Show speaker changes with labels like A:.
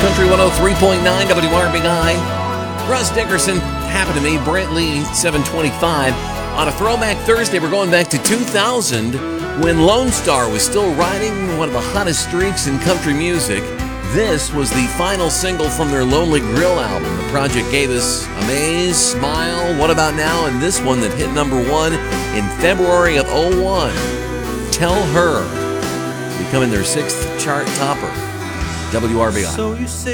A: Country 103.9 WRBI. Russ Dickerson, Happened to Me, Brent Lee, 725. On a Throwback Thursday, we're going back to 2000 when Lone Star was still riding one of the hottest streaks in country music. This was the final single from their Lonely Grill album. The project gave us Amaze, Smile, What About Now, and this one that hit number one in February of 01, Tell Her, becoming their sixth chart topper. WRBI.
B: So you say